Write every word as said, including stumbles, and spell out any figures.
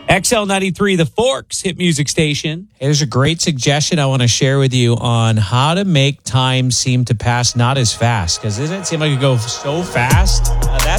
X L ninety-three, The Forks, hit music station. Here's a great suggestion I want to share with you on how to make time seem to pass not as fast, because doesn't it seem like it goes so fast? Uh, that's